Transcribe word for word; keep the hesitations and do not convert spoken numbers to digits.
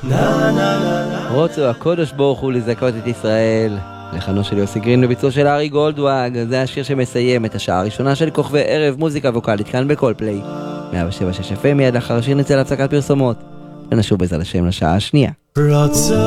רוצו הקודש ברוך הוא לזכות את ישראל. לחנו של יוסי גרין בביצוע של ארי גולדוואג. זה השיר שמסיים את השעה הראשונה של כוכבי ערב מוזיקה ווקלית כאן בכל פליי מאה שבע שש אף אם. מיד לאחר השיר נצא להפסקת פרסומות ונשוב בעזרת השם לשעה השנייה. רוצה